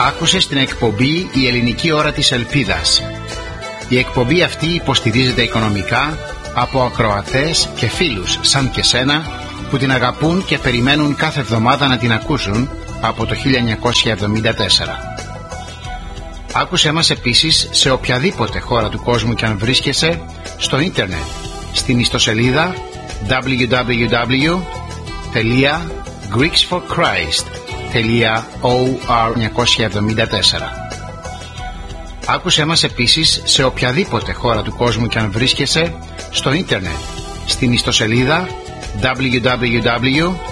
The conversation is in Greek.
Άκουσες την εκπομπή «Η Ελληνική Ώρα της Ελπίδας». Η εκπομπή αυτή υποστηρίζεται οικονομικά από ακροατές και φίλους σαν και σένα που την αγαπούν και περιμένουν κάθε εβδομάδα να την ακούσουν από το 1974. Άκουσέ μας επίσης σε οποιαδήποτε χώρα του κόσμου και αν βρίσκεσαι στο ίντερνετ, στην ιστοσελίδα www.greeksforchrist.org974. Άκουσέ μας επίσης σε οποιαδήποτε χώρα του κόσμου και αν βρίσκεσαι στο ίντερνετ, στην ιστοσελίδα www.greeksforchrist.org974.